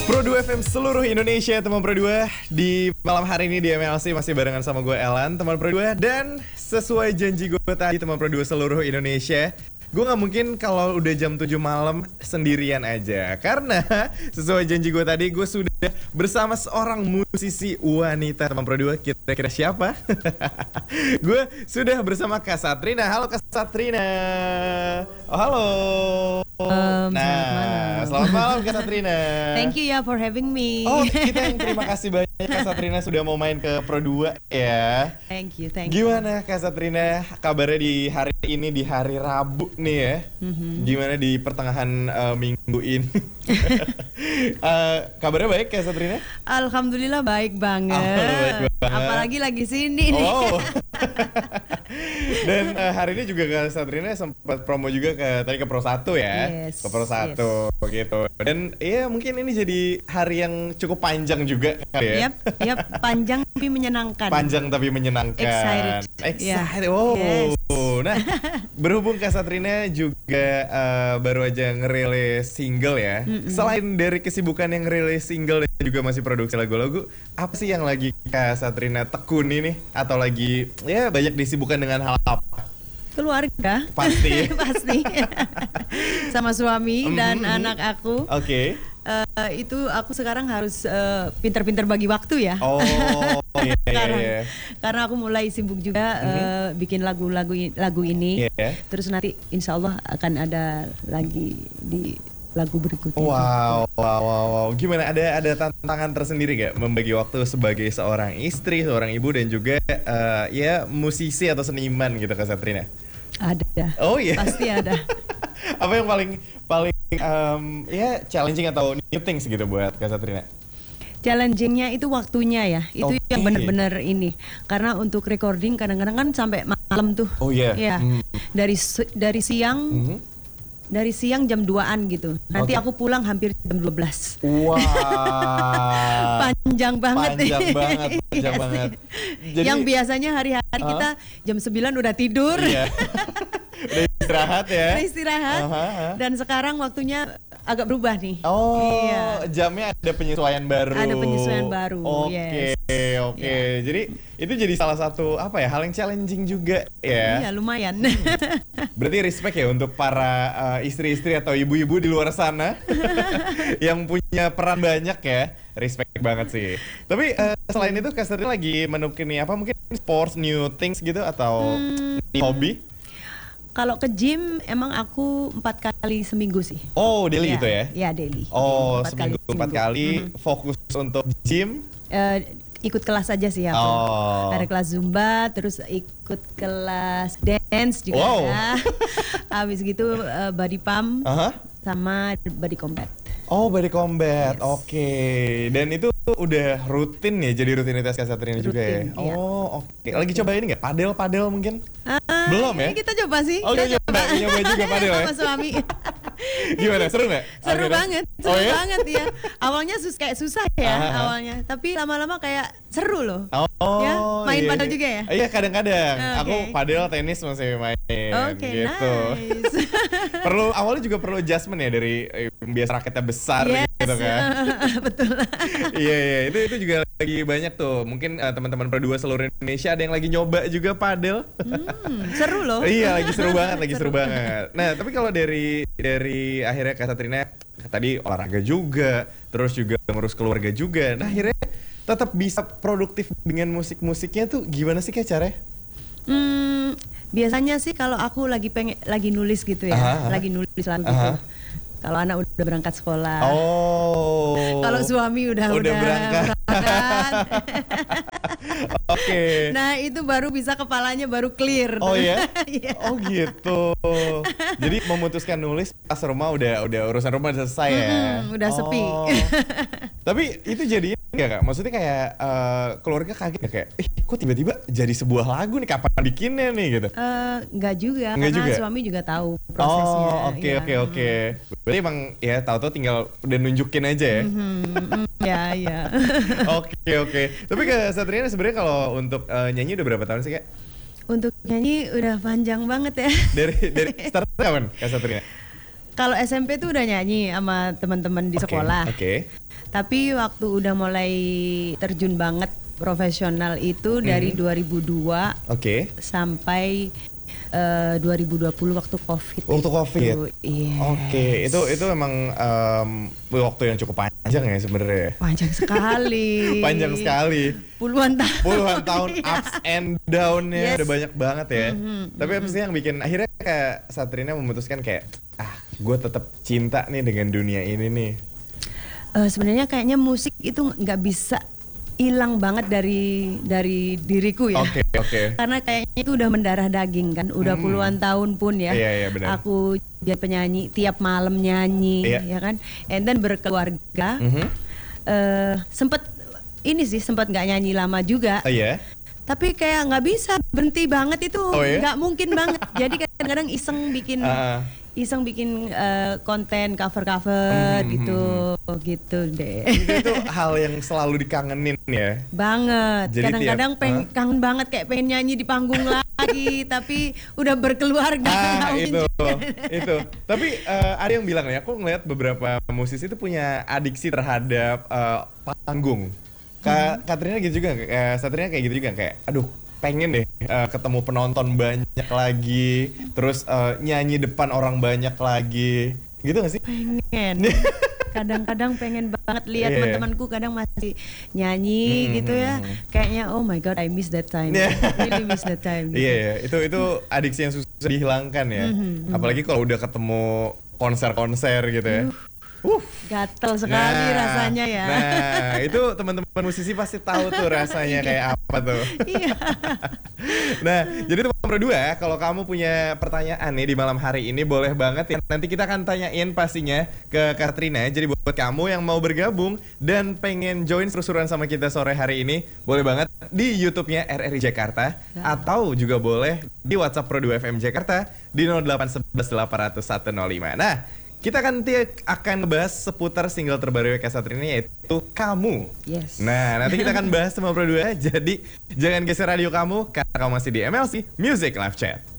Pro2 FM seluruh Indonesia, teman Pro2. Di malam hari ini di MLC masih barengan sama gue Elan, teman Pro2. Dan sesuai janji gue tadi, teman Pro2 seluruh Indonesia, gue gak mungkin kalau udah jam 7 malam sendirian aja. Karena sesuai janji gue tadi, gue sudah bersama seorang musisi wanita, teman Pro2. Kira-kira siapa? Gue sudah bersama Kak Satrina. Halo Kak Satrina. Oh, halo. Selamat malam Kak Satrina. Thank you ya for having me. Oh, kita yang terima kasih banyak Kak Satrina sudah mau main ke Pro2 ya. Thank you. Gimana Kak Satrina kabarnya di hari ini, di hari Rabu nih ya? Gimana di pertengahan minggu ini? Kabarnya baik Kak Satrina? Alhamdulillah baik banget. Baik banget. Apalagi lagi sini nih. Oh. Dan hari ini juga Kak Satrina sempat promo juga tadi ke Pro 1 ya. Yes, Ke Pro 1 gitu. Dan ya mungkin ini jadi hari yang cukup panjang juga kali ya. Yap, panjang tapi menyenangkan. Panjang tapi menyenangkan. Excited. Oh. Yes. Nah, berhubung Kak Satrina juga baru aja ngerilis single ya. Selain dari kesibukan yang ngerilis single dan juga masih produksi lagu-lagu, apa sih yang lagi Kak Satrina tekuni nih? Atau lagi ya banyak disibukkan dengan hal apa? Keluarga. Pasti. Pasti. Sama suami dan anak aku. Oke. Itu aku sekarang harus pinter-pinter bagi waktu ya. Oh, iya. Karena aku mulai sibuk juga bikin lagu ini. Yeah. Terus nanti insya Allah akan ada lagi di lagu berikutnya. Wow. Gimana, ada tantangan tersendiri gak membagi waktu sebagai seorang istri, seorang ibu dan juga ya musisi atau seniman gitu Kak Satrina? Ada. Oh iya. Pasti ada. Apa yang paling ya challenging atau new things gitu buat Kak Satrina? Challengingnya itu waktunya ya. Itu Okay. yang benar-benar ini. Karena untuk recording kadang-kadang kan sampai malam tuh. Oh iya. Ya. Dari siang. Dari siang jam 2-an gitu. Nanti aku pulang hampir jam 12. Wah. Panjang banget. Panjang Yes. banget. Jadi, yang biasanya hari-hari kita jam 9 udah tidur. Iya. Udah istirahat ya. Udah istirahat. Dan sekarang waktunya agak berubah nih. Oh, iya. Jamnya ada penyesuaian baru. Ada penyesuaian baru. Oke. Yeah. Jadi itu jadi salah satu hal yang challenging juga ya. Iya, lumayan. Berarti respect ya untuk para istri-istri atau ibu-ibu di luar sana yang punya peran banyak ya. Respect banget sih. Tapi selain itu Kak Satrina lagi menekuni apa, mungkin sports, new things gitu atau hobi? Kalau ke gym emang aku 4 kali seminggu sih. Oh, daily gitu ya? Iya, daily. Oh, 4 seminggu 4 kali fokus untuk gym? Ikut kelas aja sih aku. Oh. Ada kelas Zumba, terus ikut kelas dance juga ya. Habis gitu body pump sama body combat. Oh, body combat. Yes. Oke. Dan itu udah rutin ya, jadi rutinitas Kak Satrina juga ya? Iya. Oh, oke. Lagi coba ini nggak? Padel mungkin? Belum ya? Kita coba sih. Oh, kita nyoba juga padel ya? Sama suami. Gimana? Seru nggak? Seru banget banget ya. Awalnya kayak susah ya awalnya, tapi lama-lama kayak seru loh. Ya, main padel juga ya? Iya, kadang-kadang. Okay. Aku padel, tenis masih main. Oke, gitu. nice. Awalnya juga perlu adjustment ya dari biasa raketnya besar gitu kan. Betul. Iya, itu juga lagi banyak tuh. Mungkin teman-teman Pro2 seluruh Indonesia ada yang lagi nyoba juga padel. Seru loh. Iya, lagi seru banget. Nah, tapi kalau dari akhirnya Kak Satrina tadi olahraga juga, terus juga ngurus keluarga juga. Nah, akhirnya tetap bisa produktif dengan musik-musiknya tuh gimana sih Kak caranya? Biasanya sih kalau aku lagi nulis gitu ya, lagi nulis lagu gitu. Kalau anak udah berangkat sekolah. Oh. Kalau suami udah berangkat. Oke. Nah, itu baru bisa kepalanya baru clear. Oh ya? Iya. Oh gitu. Jadi memutuskan nulis pas rumah udah urusan rumah udah selesai ya. Udah sepi. Tapi itu jadi enggak Kak? Maksudnya kayak keluarga kaget kayak, kok tiba-tiba jadi sebuah lagu nih, kapan bikinnya nih gitu? Enggak juga, Enggak karena juga? suami juga tahu prosesnya. Oh, oke. Berarti emang ya tahu-tahu tinggal udah nunjukin aja ya. Ya. Oke. Tapi Kak Satrina sebenarnya kalau untuk nyanyi udah berapa tahun sih Kak? Untuk nyanyi udah panjang banget ya. Dari start kapan Kak Satrina? Kalau SMP tuh udah nyanyi sama teman-teman di sekolah. Oke. Tapi waktu udah mulai terjun banget profesional itu dari 2002 sampai 2020 waktu COVID. Waktu COVID. Iya. Itu memang waktu yang cukup panjang ya sebenarnya. Panjang sekali. Panjang sekali. Puluhan tahun ups and down-nya udah banyak banget ya. Tapi apa sih yang bikin akhirnya kayak Satrina memutuskan kayak gue tetap cinta nih dengan dunia ini nih. Sebenarnya kayaknya musik itu nggak bisa hilang banget dari diriku ya. Oke. Karena kayaknya itu udah mendarah daging kan, udah puluhan tahun pun ya. Iya, benar. Aku jadi penyanyi, tiap malam nyanyi, ya kan. And then berkeluarga. Sempet nggak nyanyi lama juga. Tapi kayak nggak bisa berhenti banget itu, nggak mungkin banget. Jadi kadang-kadang iseng bikin konten cover gitu deh. Itu hal yang selalu dikangenin ya. Banget. Kadang-kadang kangen banget kayak pengen nyanyi di panggung lagi tapi udah berkeluarga. Itu. Tapi ada yang bilang ya, aku ngeliat beberapa musisi itu punya adiksi terhadap panggung. Katrina gitu juga, Satrina kayak gitu juga kayak aduh pengen deh ketemu penonton banyak lagi, terus nyanyi depan orang banyak lagi, gitu gak sih? Pengen. Kadang-kadang pengen banget lihat teman-temanku kadang masih nyanyi gitu ya. Kayaknya oh my god, I miss that time. Really miss that time. Iya, itu adiksi yang susah dihilangkan ya. Apalagi kalau udah ketemu konser-konser gitu ya. Gatel sekali rasanya ya. Nah, itu teman-teman musisi pasti tahu tuh rasanya kayak apa tuh. Iya. Nah, jadi teman berdua, kalau kamu punya pertanyaan nih di malam hari ini boleh banget ya. Nanti kita akan tanyain pastinya ke Katrina. Jadi buat kamu yang mau bergabung dan pengen join seru-seruan sama kita sore hari ini, boleh banget di YouTube-nya RRI Jakarta atau juga boleh di WhatsApp Pro 2 FM Jakarta di 0811 800 105. Nah, kita akan ngebahas seputar single terbaru Satrina yaitu Kamu. Yes. Nah, nanti kita akan bahas sama Pro 2. Jadi jangan geser radio kamu karena kamu masih di MLC Music Live Chat.